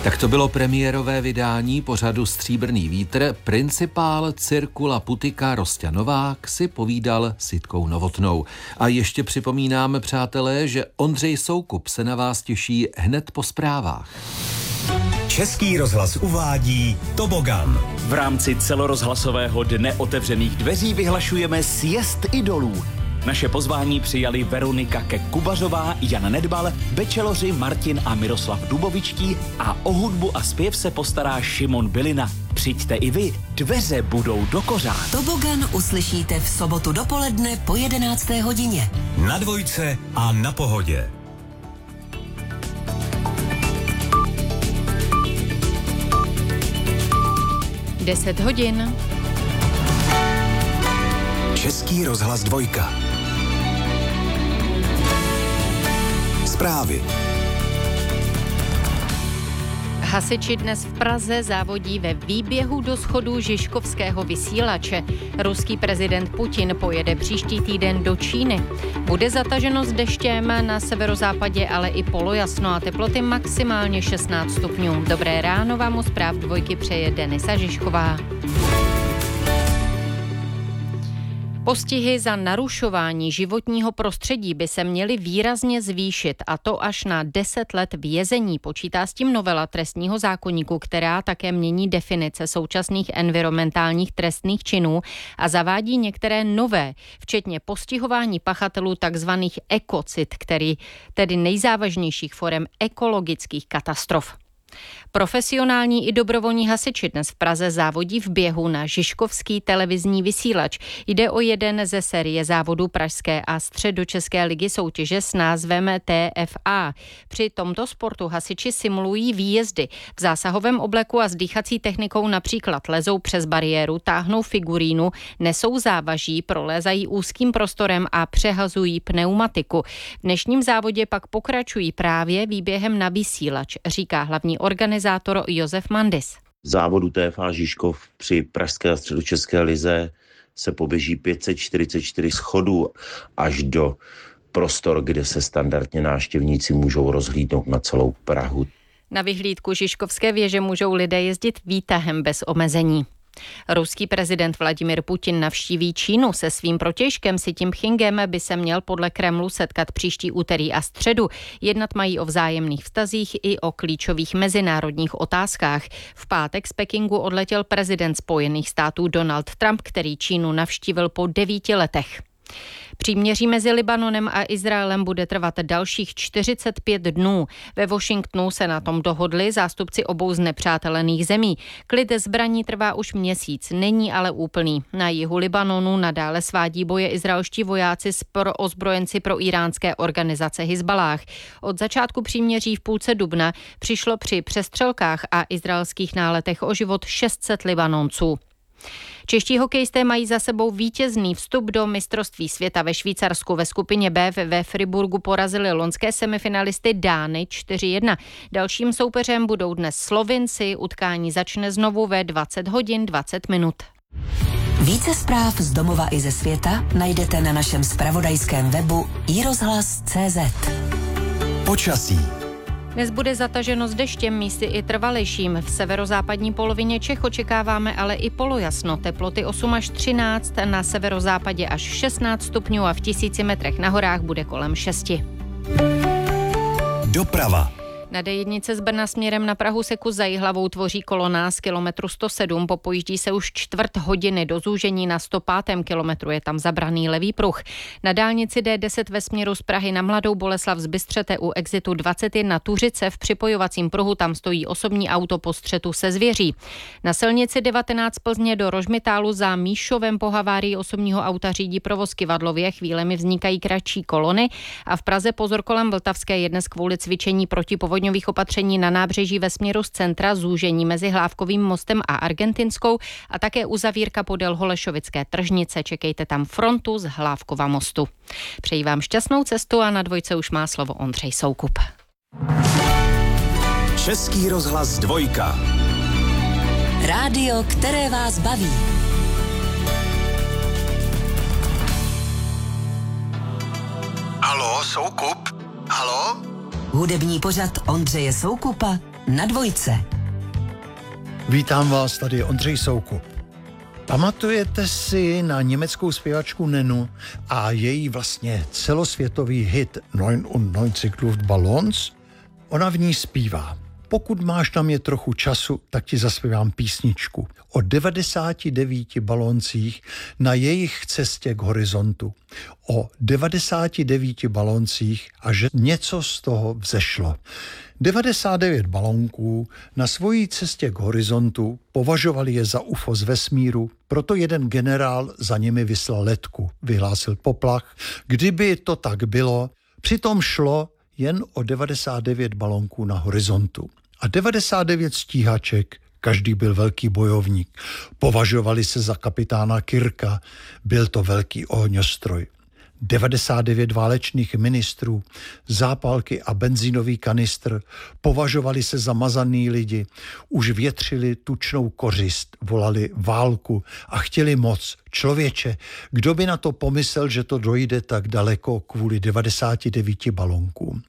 Tak to bylo premiérové vydání pořadu Stříbrný vítr. Principál Cirkula Putika Rostě Novák si povídal s Jitkou Novotnou. A ještě připomínáme, přátelé, že Ondřej Soukup se na vás těší hned po zprávách. Český rozhlas uvádí Tobogan. V rámci celorozhlasového dne otevřených dveří vyhlašujeme sjezd idolů. Naše pozvání přijali Veronika Kubařová, Jan Nedbal, bečeloři Martin a Miroslav Dubovičtí a o hudbu a zpěv se postará Šimon Bylina. Přijďte i vy, dveře budou dokořán. Tobogan uslyšíte v sobotu dopoledne po 11. hodině. Na Dvojce a na Pohodě. Deset hodin. Český rozhlas Dvojka. Zprávy. Hasiči dnes v Praze závodí ve výběhu do schodů Žižkovského vysílače. Ruský prezident Putin pojede příští týden do Číny. Bude zataženo s deštěm na severozápadě, ale i polojasno a teploty maximálně 16 stupňů. Dobré ráno vám u zpráv Dvojky přeje Denisa Žižková. Postihy za narušování životního prostředí by se měly výrazně zvýšit, a to až na 10 let vězení. Počítá s tím novela trestního zákoníku, která také mění definice současných environmentálních trestných činů a zavádí některé nové, včetně postihování pachatelů takzvaných ekocid, tedy nejzávažnějších forem ekologických katastrof. Profesionální i dobrovolní hasiči dnes v Praze závodí v běhu na Žižkovský televizní vysílač. Jde o jeden ze série závodů Pražské a Středočeské ligy soutěže s názvem TFA. Při tomto sportu hasiči simulují výjezdy. V zásahovém obleku a s dýchací technikou například lezou přes bariéru, táhnou figurínu, nesou závaží, prolézají úzkým prostorem a přehazují pneumatiku. V dnešním závodě pak pokračují právě výběhem na vysílač, říká hlavní organizátor Josef Mandis. V závodu TFA Žižkov při Pražské a Středočeské lize se poběží 544 schodů až do prostor, kde se standardně návštěvníci můžou rozhlídnout na celou Prahu. Na vyhlídku Žižkovské věže můžou lidé jezdit výtahem bez omezení. Ruský prezident Vladimir Putin navštíví Čínu. Se svým protějškem Si Ťin-pchingem by se měl podle Kremlu setkat příští úterý a středu. Jednat mají o vzájemných vztazích i o klíčových mezinárodních otázkách. V pátek z Pekingu odletěl prezident Spojených států Donald Trump, který Čínu navštívil po 9 letech. Příměří mezi Libanonem a Izraelem bude trvat dalších 45 dnů. Ve Washingtonu se na tom dohodli zástupci obou znepřátelených zemí. Klid zbraní trvá už měsíc, není ale úplný. Na jihu Libanonu nadále svádí boje izraelští vojáci s ozbrojenci pro iránské organizace Hizballáh. Od začátku příměří v půlce dubna přišlo při přestřelkách a izraelských náletech o život 600 Libanonců. Čeští hokejisté mají za sebou vítězný vstup do mistrovství světa ve Švýcarsku. Ve skupině B ve Friburgu porazili loňské semifinalisty Dány 4-1. Dalším soupeřem budou dnes Slovinci. Utkání začne znovu ve 20 hodin 20 minut. Více zpráv z domova i ze světa najdete na našem zpravodajském webu iRozhlas.cz. Počasí. Dnes bude zataženo s deštěm, místy i trvalejším. V severozápadní polovině Čech očekáváme ale i polojasno. Teploty 8 až 13, na severozápadě až 16 stupňů a v 1000 metrech na horách bude kolem 6. Doprava. Na D1 z Brna směrem na Prahu se kus za Jihlavou tvoří kolona z kilometru 107. Popojíždí se už čtvrt hodiny do zúžení, na 105. kilometru je tam zabraný levý pruh. Na dálnici D10 ve směru z Prahy na Mladou Boleslav zbystřete u exitu 21 Tuřice. V připojovacím pruhu tam stojí osobní auto po střetu se zvěří. Na silnici 19 Plzně do Rožmitálu za Míšovem po havárii osobního auta řídí provoz kyvadlově. Chvílemi vznikají kratší kolony a v Praze pozor kolem Vltavské je dnes kvůli cvičení protipovodňových opatření na nábřeží ve směru z centra, zúžení mezi Hlávkovým mostem a Argentinskou a také uzavírka podél Holešovické tržnice. Čekejte tam frontu z Hlávkova mostu. Přeji vám šťastnou cestu a na Dvojce už má slovo Ondřej Soukup. Český rozhlas Dvojka. Rádio, které vás baví. Haló, Soukup? Haló? Hudební pořad Ondřeje Soukupa na Dvojce. Vítám vás, tady je Ondřej Soukup. Pamatujete si na německou zpěvačku Nenu a její vlastně celosvětový hit 99 Luftballons? Ona v ní zpívá: pokud máš na mě trochu času, tak ti zaspívám písničku o 99 baloncích na jejich cestě k horizontu. O 99 baloncích a že něco z toho vzešlo. 99 balonků na svojí cestě k horizontu považovali je za UFO z vesmíru, proto jeden generál za nimi vyslal letku, vyhlásil poplach. Kdyby to tak bylo, přitom šlo jen o 99 balonků na horizontu. A 99 stíhaček, každý byl velký bojovník. Považovali se za kapitána Kirka, byl to velký ohňostroj. 99 válečných ministrů, zápalky a benzínový kanistr, považovali se za mazaný lidi, už větřili tučnou kořist, volali válku a chtěli moc. Člověče, kdo by na to pomyslel, že to dojde tak daleko kvůli 99 balonkům?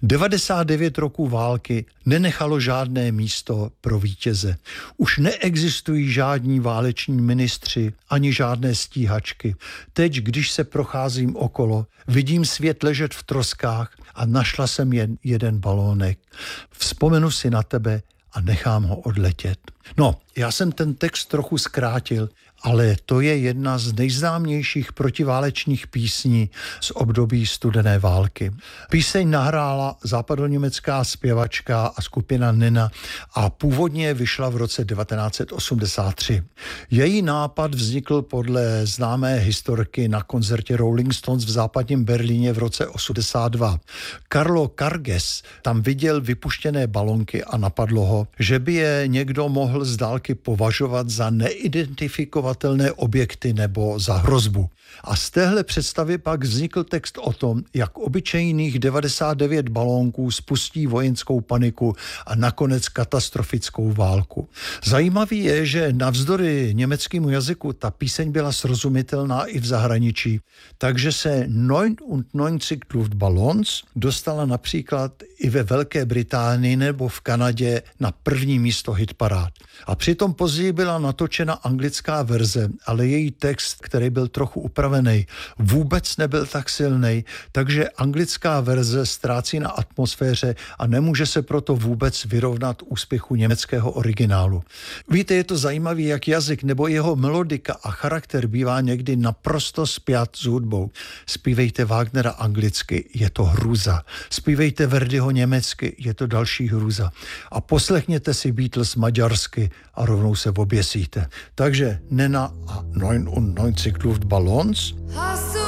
99 roků války nenechalo žádné místo pro vítěze. Už neexistují žádní váleční ministři ani žádné stíhačky. Teď, když se procházím okolo, vidím svět ležet v troskách a našla jsem jen jeden balónek. Vzpomenu si na tebe a nechám ho odletět. No, já jsem ten text trochu zkrátil, ale to je jedna z nejznámějších protiválečných písní z období studené války. Píseň nahrála západoněmecká zpěvačka a skupina Nena a původně vyšla v roce 1983. Její nápad vznikl podle známé historky na koncertě Rolling Stones v západním Berlíně v roce 82. Carlo Carges tam viděl vypuštěné balonky a napadlo ho, že by je někdo mohl z dálky považovat za neidentifikovatelné objekty nebo za hrozbu. A z téhle představy pak vznikl text o tom, jak obyčejných 99 balónků spustí vojenskou paniku a nakonec katastrofickou válku. Zajímavý je, že navzdory německému jazyku ta píseň byla srozumitelná i v zahraničí, takže se 99 Luftballons dostala například i ve Velké Británii nebo v Kanadě na první místo hitparád. A přitom později byla natočena anglická verze, ale její text, který byl trochu upravený, vůbec nebyl tak silný, takže anglická verze ztrácí na atmosféře a nemůže se proto vůbec vyrovnat úspěchu německého originálu. Víte, je to zajímavé, jak jazyk nebo jeho melodika a charakter bývá někdy naprosto spjat s hudbou. Zpívejte Wagnera anglicky, je to hrůza. Zpívejte Verdiho německy, je to další hrůza. A poslechněte si Beatles maďarsky a rovnou se oběsíte. Takže Nena a 99 Luftballons.